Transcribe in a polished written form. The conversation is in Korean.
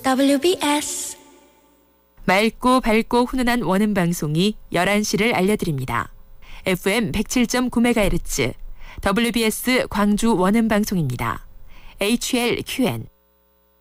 WBS 맑고 밝고 훈훈한 원음 방송이 11시를 알려드립니다. FM 107.9MHz WBS 광주 원음 방송입니다. HLQN